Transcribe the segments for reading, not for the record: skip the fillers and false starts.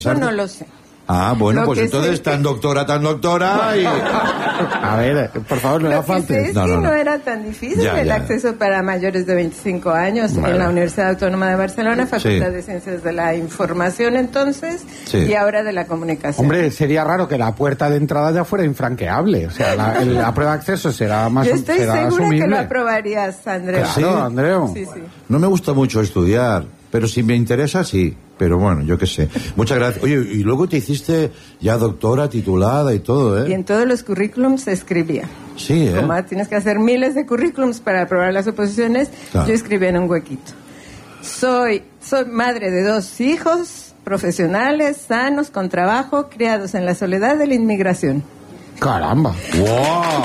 Yo no lo sé. Ah, bueno, pues entonces tan doctora y... A ver, por favor, no Lo la que faltes. sé es que no era tan difícil el acceso para mayores de 25 años en la Universidad Autónoma de Barcelona, Facultad de Ciencias de la Información entonces, y ahora de la Comunicación. Hombre, sería raro que la puerta de entrada ya fuera infranqueable. O sea, la prueba de acceso será más Yo estoy segura asumible. que lo aprobarías, Andreu. Claro, Andreu. Sí, sí. No me gusta mucho estudiar, pero si me interesa, sí. Pero bueno, yo qué sé. Muchas gracias. Oye, y luego te hiciste ya doctora, titulada y todo, ¿eh? Y en todos los currículums se escribía. Sí, ¿eh? Como tienes que hacer miles de currículums para aprobar las oposiciones, claro. Yo escribía en un huequito. Soy madre de 2 hijos, profesionales, sanos, con trabajo, criados en la soledad de la inmigración. Caramba. ¡Wow!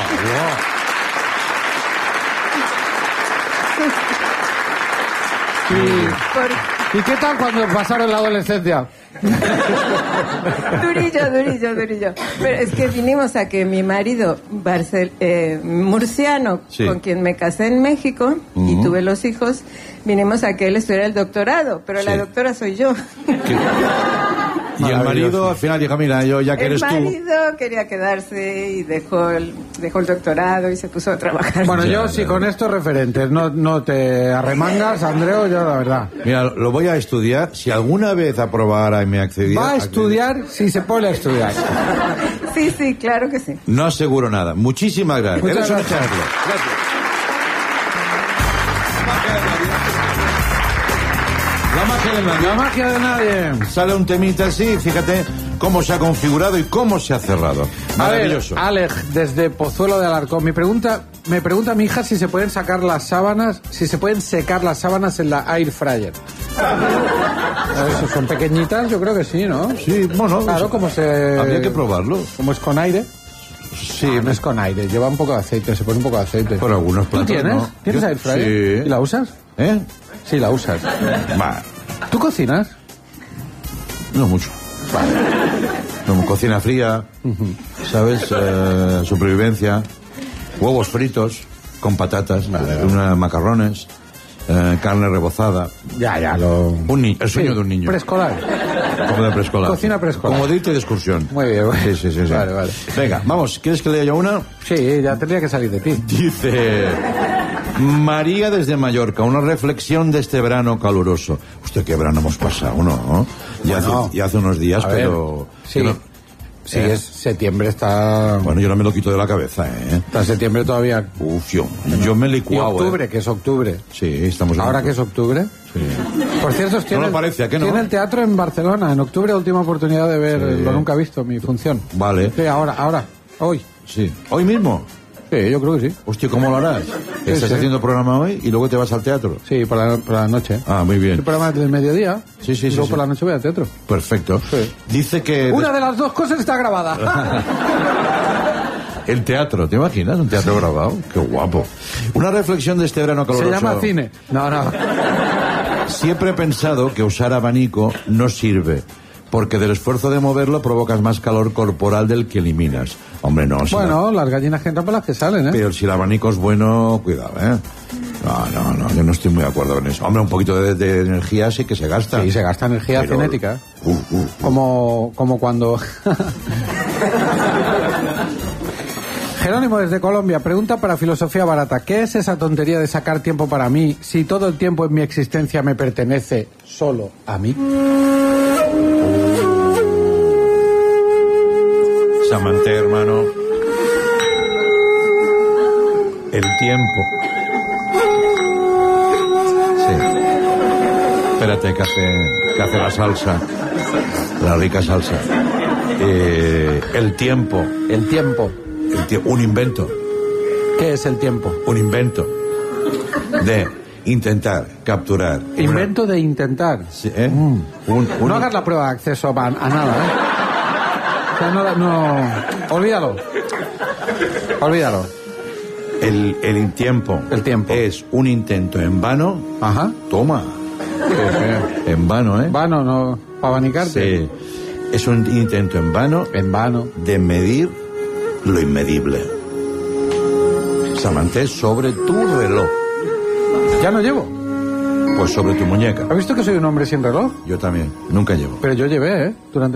¿Y qué tal cuando pasaron la adolescencia? Durillo. Pero es que vinimos a que mi marido, murciano, con quien me casé en México y tuve los hijos, vinimos a que él estudiara el doctorado, pero la doctora soy yo. Y el marido al final dijo, mira, yo ya que eres tú... El marido quería quedarse y dejó el doctorado y se puso a trabajar. Bueno, yo si con estos referentes no te arremangas, Andreu, yo la verdad. Mira, lo voy a estudiar. Si alguna vez aprobara y me accediera... Va a estudiar si se pone a estudiar. Sí, claro que sí. No aseguro nada. Muchísimas gracias. Muchas gracias. Gracias. La magia de nadie. Sale un temita así, fíjate cómo se ha configurado y cómo se ha cerrado. Maravilloso. A ver, Alex, desde Pozuelo de Alarcón, me pregunta mi hija si se pueden secar las sábanas en la air fryer. Eso, son pequeñitas, yo creo que sí, ¿no? Sí, bueno. Claro, como se... Habría que probarlo. Como es con aire. Sí, no es con aire, lleva un poco de aceite, se pone un poco de aceite. Por algunos platos, ¿Tú tienes? ¿no? ¿Tienes air fryer? Sí. ¿Y la usas? ¿Eh? Sí, la usas. Va. ¿Tú cocinas? No mucho. Vale. No, cocina fría, ¿sabes? Supervivencia, huevos fritos con patatas, macarrones, carne rebozada. Ya, El sueño de un niño. Preescolar. Como de preescolar. Cocina preescolar. Como de irte de excursión. Muy bien. Sí. Vale. Venga, vamos, ¿quieres que lea yo una? Sí, ya tendría que salir de ti. Dice María desde Mallorca, una reflexión de este verano caluroso. Usted, qué verano hemos pasado, ¿no? Ya hace unos días, pero... Sí. Sí, es septiembre, está... Bueno, yo no me lo quito de la cabeza, ¿eh? Está septiembre todavía. Uf, yo me he licuado, Y octubre, que es octubre. Sí, estamos... ¿Ahora que es octubre? Sí. Por cierto, tiene, tiene el teatro en Barcelona. En octubre, última oportunidad de ver Lo Nunca Visto, mi función. Vale. Sí, ahora, hoy. Sí. ¿Hoy mismo? Sí, yo creo que sí. Hostia, ¿cómo lo harás? ¿Estás haciendo programa hoy y luego te vas al teatro? Sí, por la noche. Ah, muy bien. El programa del mediodía. Sí. Y luego por la noche voy al teatro. Perfecto. Sí. Dice que... Una de las dos cosas está grabada. El teatro, ¿te imaginas? Un teatro grabado. Qué guapo. Una reflexión de este verano caluroso. Se llama cine. No. Siempre he pensado que usar abanico no sirve, porque del esfuerzo de moverlo provocas más calor corporal del que eliminas. Hombre, no. Bueno, las gallinas que entran por las que salen, ¿eh? Pero si el abanico es bueno, cuidado, ¿eh? No, yo no estoy muy de acuerdo con eso. Hombre, un poquito de energía sí que se gasta. Sí, se gasta energía cinética. Como cuando... Jerónimo desde Colombia pregunta para Filosofía Barata: ¿qué es esa tontería de sacar tiempo para mí si todo el tiempo en mi existencia me pertenece solo a mí? Samanté, hermano. El tiempo. Sí. Espérate, que hace la salsa. La rica salsa. El tiempo. El tiempo. Un invento. ¿Qué es el tiempo? Un invento de intentar capturar. Invento de intentar. Sí, ¿eh? No hagas la prueba de acceso a nada, ¿eh? O sea, no. Olvídalo. El tiempo. El tiempo. Es un intento en vano. Ajá. Toma. En vano, ¿eh? Vano, no. Para abanicarte. Sí. Es un intento en vano. De medir lo inmedible. Samanté sobre tu reloj. Ya no llevo. Pues sobre tu muñeca. ¿Has visto que soy un hombre sin reloj? Yo también. Nunca llevo. Pero yo llevé, durante